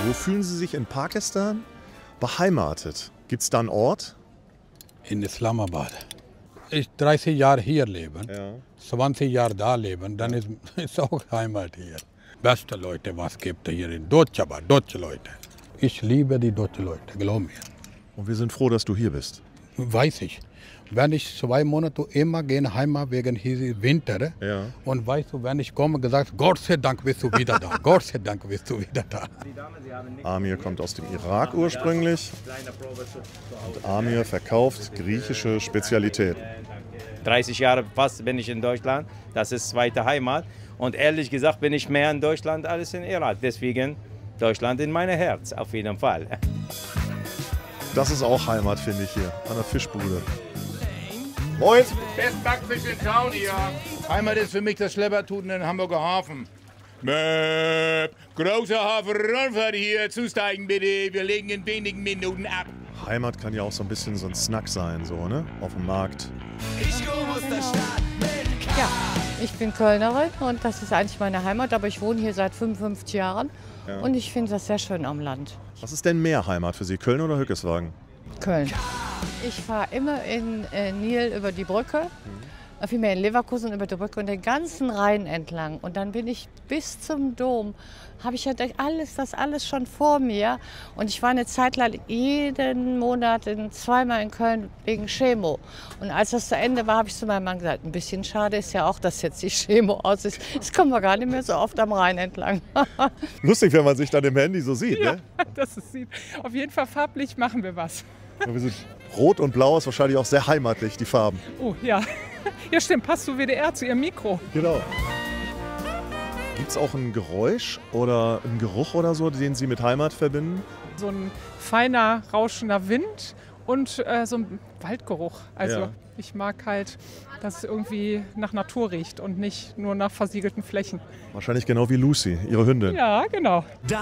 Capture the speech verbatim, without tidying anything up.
Wo fühlen Sie sich in Pakistan beheimatet? Gibt es da einen Ort? In Islamabad. Ich dreißig Jahre hier leben, Ja. zwanzig Jahre da leben, dann ist, ist auch Heimat hier. Beste Leute, was gibt es hier in Deutschland, aber deutsche Leute. Ich liebe die deutschen Leute, glaub mir. Und wir sind froh, dass du hier bist. Weiß ich. Wenn ich zwei Monate immer gehe Heimat wegen hier Winter. Ja. Und weißt du, wenn ich komme, gesagt, Gott sei Dank bist du wieder da. Gott sei Dank bist du wieder da. Amir kommt aus dem Irak ursprünglich. Und Amir verkauft griechische Spezialitäten. dreißig Jahre fast bin ich in Deutschland. Das ist zweite Heimat. Und ehrlich gesagt bin ich mehr in Deutschland als in Irak. Deswegen Deutschland in meinem Herz, auf jeden Fall. Das ist auch Heimat, finde ich, hier an der Fischbude. Moin! Best Backfisch in Town hier. Heimat ist für mich das Schleppertuten in Hamburger Hafen. Möp, großer Hafen, Rundfahrt hier, zusteigen bitte, wir legen in wenigen Minuten ab. Heimat kann ja auch so ein bisschen so ein Snack sein, so, ne? Auf dem Markt. Ich komme aus der Stadt mit K. Ja, ich bin Kölnerin und das ist eigentlich meine Heimat, aber ich wohne hier seit fünfundfünfzig Jahren Ja. und ich finde das sehr schön am Land. Was ist denn mehr Heimat für Sie, Köln oder Hückeswagen? Köln. Ich fahre immer in äh, Nil über die Brücke, äh, vielmehr in Leverkusen über die Brücke und den ganzen Rhein entlang. Und dann bin ich bis zum Dom, habe ich ja alles, das alles schon vor mir. Und ich war eine Zeit lang jeden Monat in, zweimal in Köln wegen Chemo. Und als das zu Ende war, habe ich zu meinem Mann gesagt, ein bisschen schade ist ja auch, dass jetzt die Chemo aus ist. Jetzt kommen wir gar nicht mehr so oft am Rhein entlang. Lustig, wenn man sich dann im Handy so sieht, Ja, ne? das ist sie. Auf jeden Fall farblich machen wir was. Wir sind Rot und Blau ist wahrscheinlich auch sehr heimatlich, die Farben. Oh ja. Ja stimmt, passt zu W D R, zu Ihrem Mikro. Genau. Gibt es auch ein Geräusch oder einen Geruch oder so, den Sie mit Heimat verbinden? So ein feiner, rauschender Wind und äh, so ein Waldgeruch. Also Ja. ich mag halt, dass es irgendwie nach Natur riecht und nicht nur nach versiegelten Flächen. Wahrscheinlich genau wie Lucy, Ihre Hündin. Ja, genau.